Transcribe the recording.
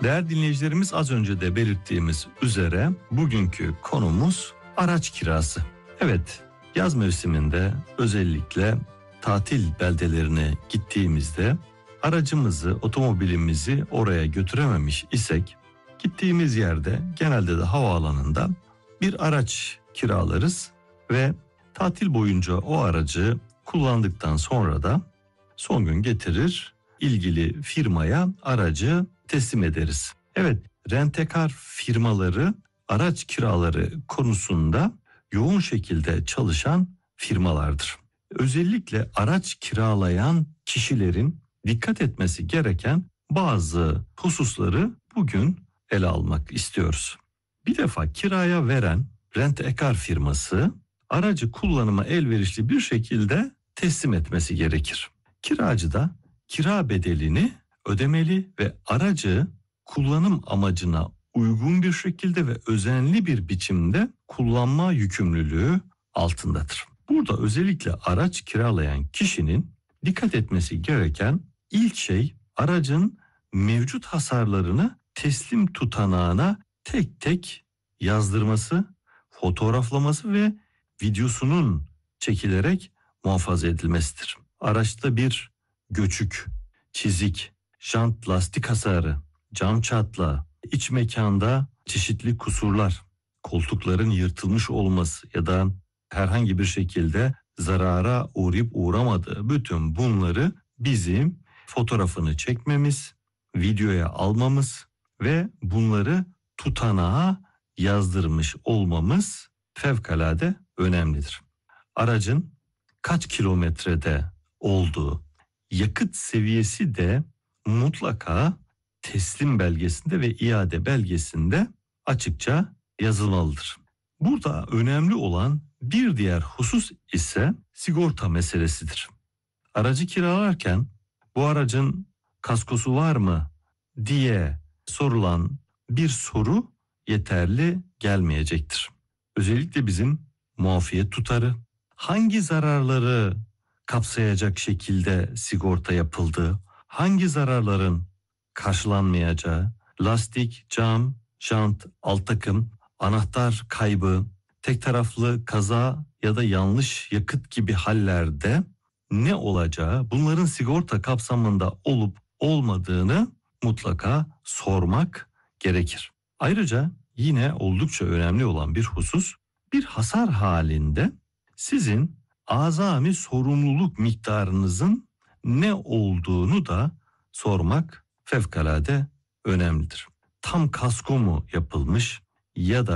Değerli dinleyicilerimiz, az önce de belirttiğimiz üzere bugünkü konumuz araç kirası. Evet, yaz mevsiminde özellikle tatil beldelerine gittiğimizde aracımızı, otomobilimizi oraya götürememiş isek gittiğimiz yerde genelde de havaalanında bir araç kiralarız ve tatil boyunca o aracı kullandıktan sonra da son gün getirir, ilgili firmaya aracı teslim ederiz. Evet, rentekar firmaları araç kiraları konusunda yoğun şekilde çalışan firmalardır. Özellikle araç kiralayan kişilerin dikkat etmesi gereken bazı hususları bugün ele almak istiyoruz. Bir defa kiraya veren rentekar firması aracı kullanıma elverişli bir şekilde teslim etmesi gerekir. Kiracı da kira bedelini ödemeli ve aracı kullanım amacına uygun bir şekilde ve özenli bir biçimde kullanma yükümlülüğü altındadır. Burada özellikle araç kiralayan kişinin dikkat etmesi gereken ilk şey aracın mevcut hasarlarını teslim tutanağına tek tek yazdırması, fotoğraflaması ve videosunun çekilerek muhafaza edilmesidir. Araçta bir göçük, çizik, jant lastik hasarı, cam çatlağı, iç mekanda çeşitli kusurlar, koltukların yırtılmış olması ya da herhangi bir şekilde zarara uğrayıp uğramadığı, bütün bunları bizim fotoğrafını çekmemiz, videoya almamız ve bunları tutanağa yazdırmış olmamız fevkalade önemlidir. Aracın kaç kilometrede olduğu, yakıt seviyesi de mutlaka teslim belgesinde ve iade belgesinde açıkça yazılmalıdır. Burada önemli olan bir diğer husus ise sigorta meselesidir. Aracı kiralarken bu aracın kaskosu var mı diye sorulan bir soru yeterli gelmeyecektir. Özellikle bizim muafiyet tutarı, hangi zararları kapsayacak şekilde sigorta yapıldığı, hangi zararların karşılanmayacağı, lastik, cam, jant, alt takım, anahtar kaybı, tek taraflı kaza ya da yanlış yakıt gibi hallerde ne olacağı, bunların sigorta kapsamında olup olmadığını mutlaka sormak gerekir. Ayrıca yine oldukça önemli olan bir husus, bir hasar halinde sizin azami sorumluluk miktarınızın ne olduğunu da sormak fevkalade önemlidir. Tam kasko mu yapılmış ya da